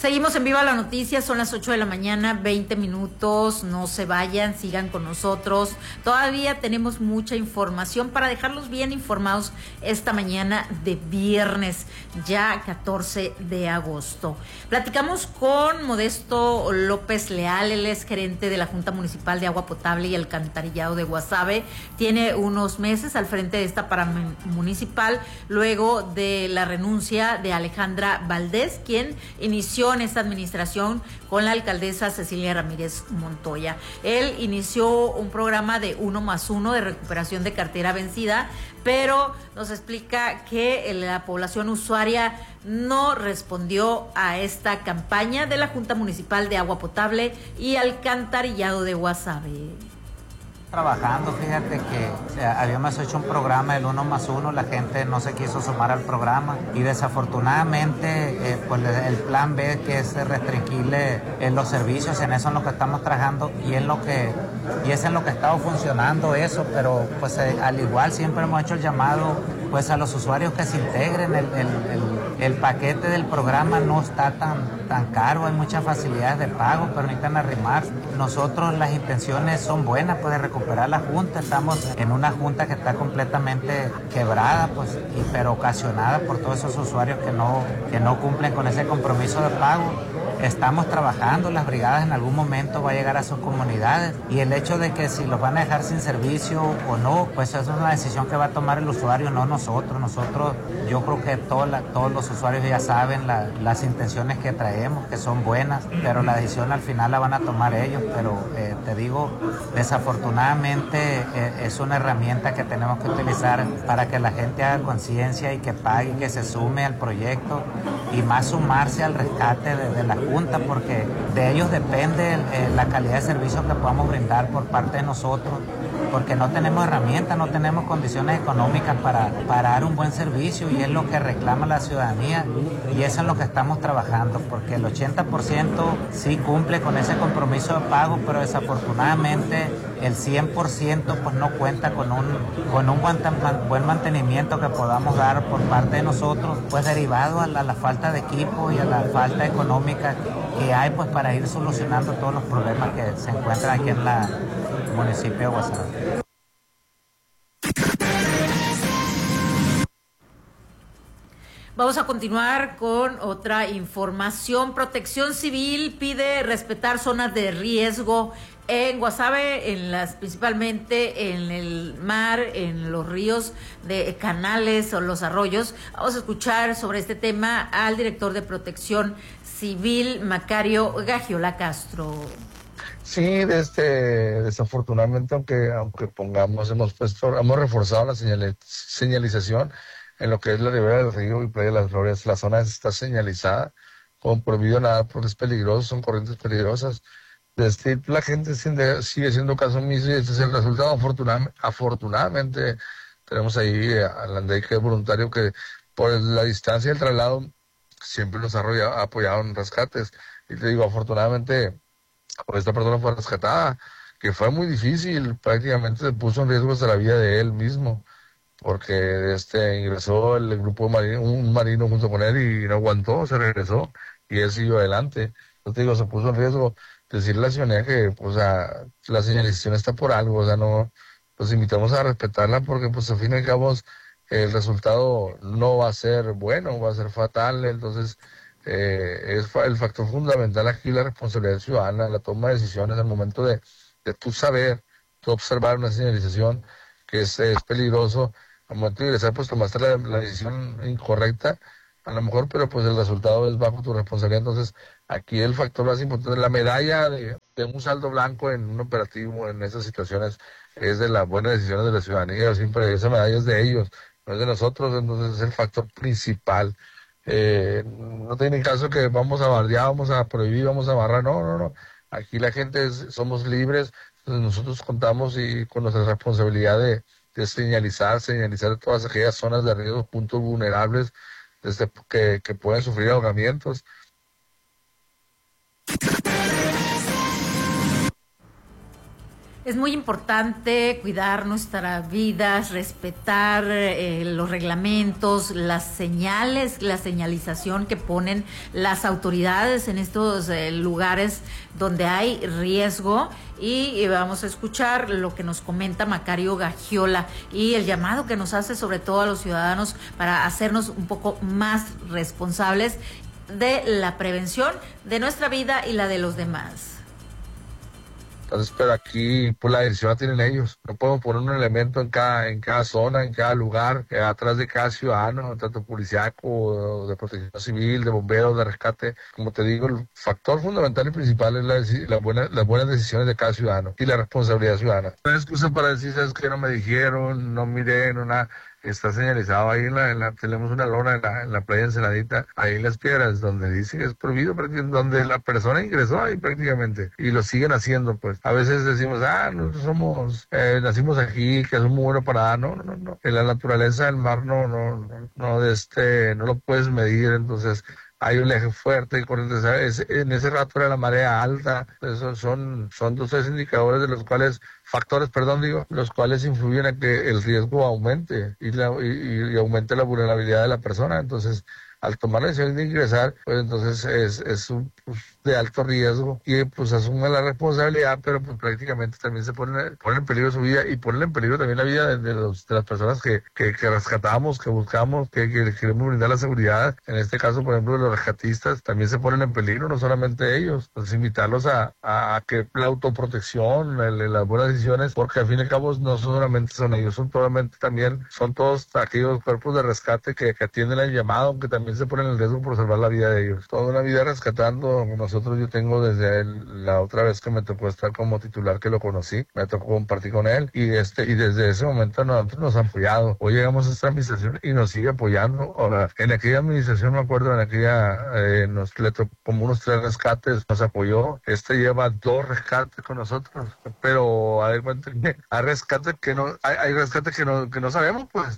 Seguimos en Viva la Noticia, son las 8 de la mañana, 20 minutos, no se vayan, sigan con nosotros. Todavía tenemos mucha información para dejarlos bien informados esta mañana de viernes, ya 14 de agosto. Platicamos con Modesto López Leal, él es gerente de la Junta Municipal de Agua Potable y Alcantarillado de Guasave. Tiene unos meses al frente de esta paramunicipal, luego de la renuncia de Alejandra Valdés, quien inició en esta administración con la alcaldesa Cecilia Ramírez Montoya. Él inició un programa de 1+1 de recuperación de cartera vencida, pero nos explica que la población usuaria no respondió a esta campaña de la Junta Municipal de Agua Potable y Alcantarillado de Guasave. Trabajando, fíjate que habíamos hecho un programa del 1+1, la gente no se quiso sumar al programa y desafortunadamente pues el plan B, que es restringirle los servicios, en eso es lo que estamos trabajando y es en lo que ha estado funcionando eso, pero pues al igual siempre hemos hecho el llamado pues a los usuarios que se integren. El paquete del programa no está tan caro, hay muchas facilidades de pago, pero necesitan arrimar. Nosotros las intenciones son buenas, pues de recuperar la junta. Estamos en una junta que está completamente quebrada, pues, pero ocasionada por todos esos usuarios que no cumplen con ese compromiso de pago. Estamos trabajando, las brigadas en algún momento va a llegar a sus comunidades y el hecho de que si los van a dejar sin servicio o no, pues eso es una decisión que va a tomar el usuario, no nosotros. Nosotros, yo creo que todos los usuarios ya saben las intenciones que traemos, que son buenas, pero la decisión al final la van a tomar ellos. Pero te digo, desafortunadamente es una herramienta que tenemos que utilizar para que la gente haga conciencia y que pague, que se sume al proyecto y más sumarse al rescate de la Junta, porque de ellos depende la calidad de servicio que podamos brindar por parte de nosotros, porque no tenemos herramientas, no tenemos condiciones económicas para dar un buen servicio y es lo que reclama la ciudadanía y eso es lo que estamos trabajando, porque el 80% sí cumple con ese compromiso de pago, pero desafortunadamente el 100% pues no cuenta con un buen mantenimiento que podamos dar por parte de nosotros, pues derivado a la falta de equipo y a la falta económica que hay pues para ir solucionando todos los problemas que se encuentran aquí en el municipio de Guasave. Vamos a continuar con otra información. Protección Civil pide respetar zonas de riesgo en Guasave, principalmente en el mar, en los ríos, de canales o los arroyos. Vamos a escuchar sobre este tema al director de Protección Civil, Macario Gagiola Castro. Sí, desafortunadamente, aunque hemos reforzado la señalización en lo que es la ribera del río y Playa de las Glorias. La zona está señalizada como prohibido nadar porque es peligroso, son corrientes peligrosas. La gente sigue haciendo caso omiso y este es el resultado. Afortunadamente tenemos ahí al Andrei, que es voluntario, que por la distancia del traslado siempre nos ha apoyado en rescates. Y te digo, afortunadamente, por esta persona fue rescatada, que fue muy difícil, prácticamente se puso en riesgo hasta la vida de él mismo, porque ingresó el grupo marino, un marino junto con él y no aguantó, se regresó y él siguió adelante. Entonces te digo, se puso en riesgo. Decirle a la ciudadanía que la señalización está por algo, no, los invitamos a respetarla porque pues al fin y al cabo el resultado no va a ser bueno, va a ser fatal. Entonces es el factor fundamental aquí la responsabilidad ciudadana, la toma de decisiones al momento de tú observar una señalización que es peligroso. Al momento de ingresar, pues tomaste la decisión incorrecta, a lo mejor, pero pues el resultado es bajo tu responsabilidad. Entonces, aquí el factor más importante, la medalla de un saldo blanco en un operativo en esas situaciones, es de las buenas decisiones de la ciudadanía. Siempre esa medalla es de ellos, no es de nosotros, entonces es el factor principal. No tiene caso que vamos a bardear, vamos a prohibir, vamos a barrar, no. Aquí la gente somos libres, entonces nosotros contamos y con nuestra responsabilidad de señalizar todas aquellas zonas de riesgo, puntos vulnerables, que pueden sufrir ahogamientos. Es muy importante cuidar nuestras vidas, respetar los reglamentos, las señales, la señalización que ponen las autoridades en estos lugares donde hay riesgo. Y vamos a escuchar lo que nos comenta Macario Gagiola y el llamado que nos hace sobre todo a los ciudadanos para hacernos un poco más responsables de la prevención de nuestra vida y la de los demás. Entonces, pero aquí, pues la decisión la tienen ellos. No podemos poner un elemento en cada zona, en cada lugar, atrás de cada ciudadano, tanto policíaco, de protección civil, de bomberos, de rescate. Como te digo, el factor fundamental y principal es las buenas decisiones de cada ciudadano y la responsabilidad ciudadana. No hay excusa para decir, ¿sabes qué? No me dijeron, no miré, no nada. Está señalizado ahí tenemos una lona en la playa Ensenadita, ahí en Las Piedras, donde dice que es prohibido, donde la persona ingresó ahí prácticamente, y lo siguen haciendo, pues. A veces decimos, nosotros nacimos aquí, que es muy bueno para nada. No. En la naturaleza del mar no lo puedes medir, entonces hay un eje fuerte y corriente, ¿sabes? En ese rato era la marea alta. Esos son 2 3 indicadores de los cuales influyen a que el riesgo aumente y aumente la vulnerabilidad de la persona. Entonces, al tomar la decisión de ingresar, pues entonces es de alto riesgo y pues asume la responsabilidad, pero pues prácticamente también se pone en peligro su vida y pone en peligro también la vida de las personas que rescatamos, que buscamos, que queremos brindar la seguridad. En este caso, por ejemplo, los rescatistas también se ponen en peligro, no solamente ellos. Entonces, invitarlos a que la autoprotección, las buenas decisiones, porque al fin y al cabo no solamente son ellos, son todos aquellos cuerpos de rescate que atienden el llamado, que también se ponen en riesgo por salvar la vida de ellos. Toda una vida rescatando. Yo tengo desde la otra vez que me tocó estar como titular, que lo conocí, me tocó compartir con él y desde ese momento nosotros nos han apoyado. Hoy llegamos a esta administración y nos sigue apoyando. Ahora, en aquella administración, me acuerdo, nos le tocó como unos 3 rescates, nos apoyó. Lleva 2 rescates con nosotros, pero hay rescates que no sabemos, pues.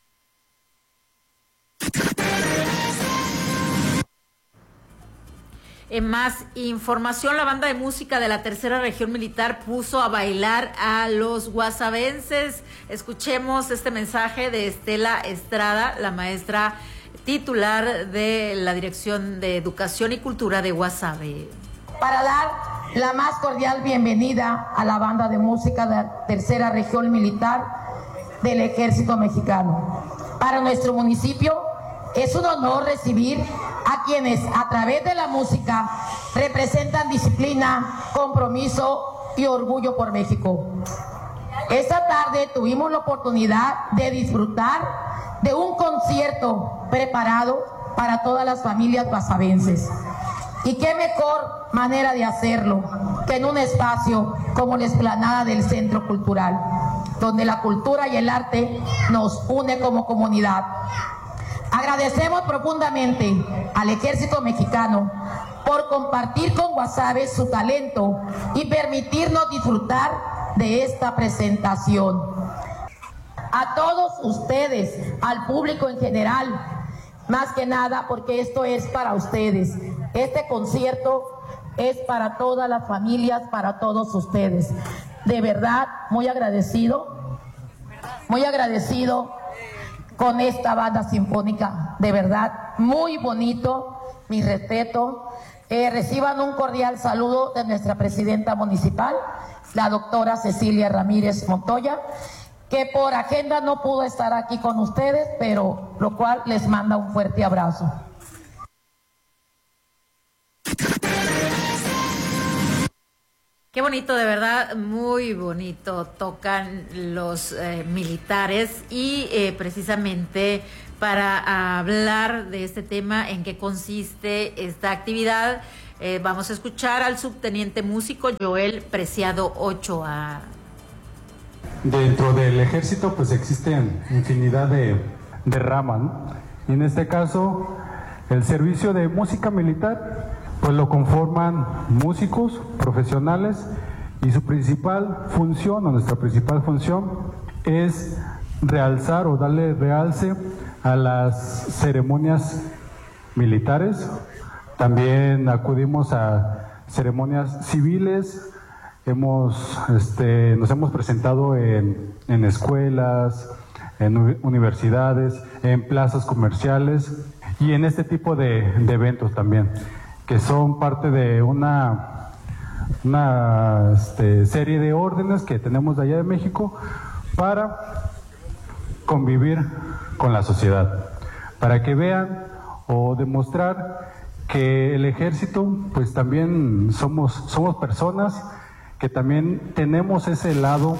En más información, la banda de música de la Tercera Región Militar puso a bailar a los guasavenses. Escuchemos este mensaje de Estela Estrada, la maestra titular de la Dirección de Educación y Cultura de Guasave. Para dar la más cordial bienvenida a la banda de música de la Tercera Región Militar del Ejército Mexicano. Para nuestro municipio es un honor recibir a quienes a través de la música representan disciplina, compromiso y orgullo por México. Esta tarde tuvimos la oportunidad de disfrutar de un concierto preparado para todas las familias guasavenses. Y qué mejor manera de hacerlo que en un espacio como la explanada del Centro Cultural, donde la cultura y el arte nos une como comunidad. Agradecemos profundamente al Ejército Mexicano por compartir con Guasave su talento y permitirnos disfrutar de esta presentación. A todos ustedes, al público en general, más que nada porque esto es para ustedes. Este concierto es para todas las familias, para todos ustedes. De verdad, muy agradecido con esta banda sinfónica, de verdad, muy bonito, mi respeto. Reciban un cordial saludo de nuestra presidenta municipal, la doctora Cecilia Ramírez Montoya, que por agenda no pudo estar aquí con ustedes, pero lo cual les manda un fuerte abrazo. Qué bonito, de verdad, muy bonito tocan los militares y precisamente para hablar de este tema, en qué consiste esta actividad, vamos a escuchar al subteniente músico Joel Preciado Ochoa. Dentro del ejército pues existen infinidad de ramas, ¿no? Y en este caso el servicio de música militar pues lo conforman músicos profesionales y su principal función, o nuestra principal función, es realzar o darle realce a las ceremonias militares. También acudimos a ceremonias civiles nos hemos presentado en escuelas, en universidades, en plazas comerciales y en este tipo de eventos también, que son parte de una serie de órdenes que tenemos de allá de México para convivir con la sociedad, para que vean o demostrar que el ejército, pues también somos personas que también tenemos ese lado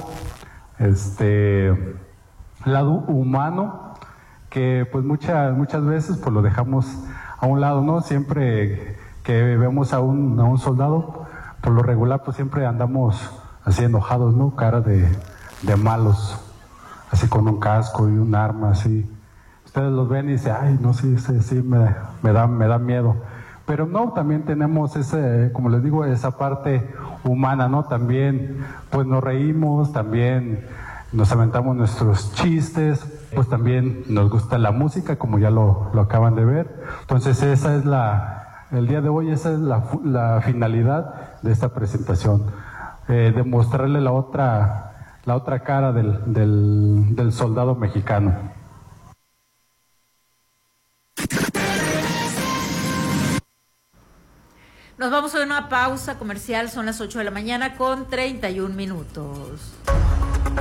humano, que pues muchas veces pues lo dejamos a un lado, ¿no? Siempre que vemos a un soldado, por lo regular pues siempre andamos así enojados, ¿no? Cara de malos, así con un casco y un arma, así. Ustedes los ven y dicen, ay, no, sí, me da miedo. Pero no, también tenemos como les digo, esa parte humana, ¿no? También, pues nos reímos, también nos aventamos nuestros chistes, pues también nos gusta la música, como ya lo acaban de ver. Entonces esa es el día de hoy, esa es la finalidad de esta presentación, demostrarle la otra cara del soldado mexicano. Nos vamos a una pausa comercial, son las 8 de la mañana con 31 minutos.